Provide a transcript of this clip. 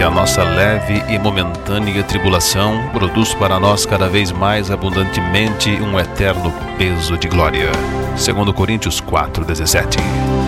a nossa leve e momentânea tribulação produz para nós cada vez mais abundantemente um eterno peso de glória. 2 Coríntios 4:17.